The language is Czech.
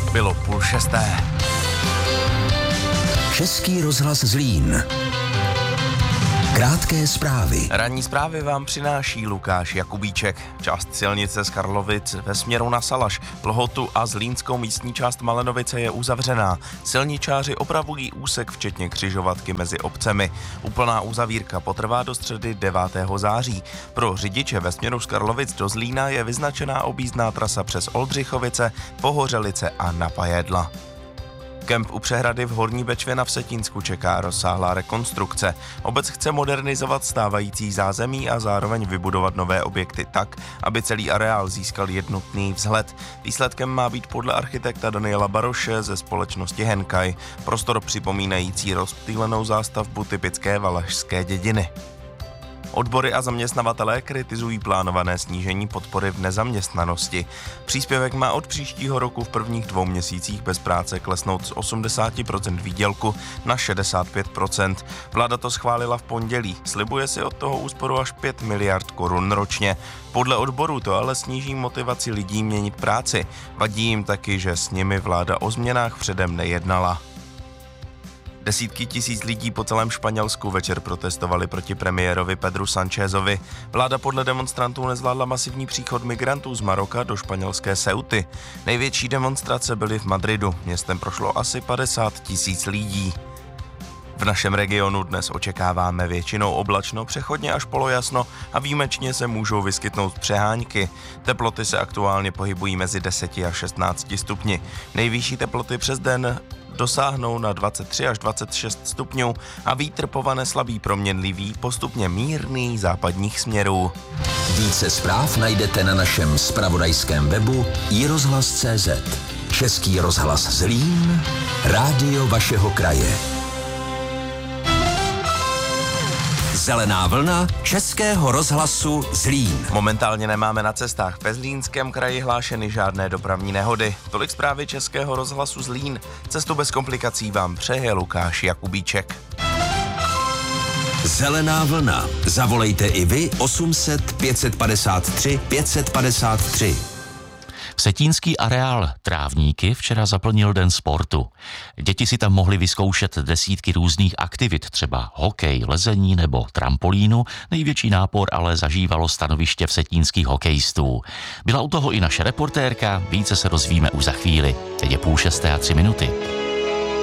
Bylo 5:30. Český rozhlas Zlín. Krátké zprávy. Ranní zprávy vám přináší Lukáš Jakubíček. Část silnice z Karlovic ve směru na Salaš, Lhotu a zlínskou místní část Malenovice je uzavřená. Silničáři opravují úsek včetně křižovatky mezi obcemi. Úplná uzavírka potrvá do středy 9. září. Pro řidiče ve směru z Karlovic do Zlína je vyznačená objízdná trasa přes Oldřichovice, Pohořelice a Napajedla. Kemp u přehrady v Horní Bečvě na Vsetínsku čeká rozsáhlá rekonstrukce. Obec chce modernizovat stávající zázemí a zároveň vybudovat nové objekty tak, aby celý areál získal jednotný vzhled. Výsledkem má být podle architekta Daniela Baroše ze společnosti Henkaj prostor připomínající rozptýlenou zástavbu typické valašské dědiny. Odbory a zaměstnavatelé kritizují plánované snížení podpory v nezaměstnanosti. Příspěvek má od příštího roku v prvních 2 měsících bez práce klesnout z 80% výdělku na 65%. Vláda to schválila v pondělí. Slibuje si od toho úsporu až 5 miliard korun ročně. Podle odborů to ale sníží motivaci lidí měnit práci. Vadí jim taky, že s nimi vláda o změnách předem nejednala. Desítky tisíc lidí po celém Španělsku večer protestovali proti premiérovi Pedru Sanchezovi. Vláda podle demonstrantů nezvládla masivní příchod migrantů z Maroka do španělské Ceuty. Největší demonstrace byly v Madridu. Městem prošlo asi 50 tisíc lidí. V našem regionu dnes očekáváme většinou oblačno, přechodně až polojasno a výjimečně se můžou vyskytnout přehánky. Teploty se aktuálně pohybují mezi 10 a 16 stupni. Nejvyšší teploty přes den dosáhnou na 23 až 26 stupňů a vítr povane slabý proměnlivý, postupně mírný západních směrů. Více zpráv najdete na našem zpravodajském webu iRozhlas.cz. Český rozhlas Zlín, rádio vašeho kraje. Zelená vlna Českého rozhlasu Zlín. Momentálně nemáme na cestách ve Zlínském kraji hlášeny žádné dopravní nehody. Tolik zprávy Českého rozhlasu Zlín. Cestu bez komplikací vám přeje Lukáš Jakubíček. Zelená vlna. Zavolejte i vy 800 553 553. Vsetínský areál Trávníky včera zaplnil Den sportu. Děti si tam mohly vyzkoušet desítky různých aktivit, třeba hokej, lezení nebo trampolínu. Největší nápor ale zažívalo stanoviště vsetínských hokejistů. Byla u toho i naše reportérka, více se dozvíme už za chvíli. Teď je 5:30 a 3 minuty.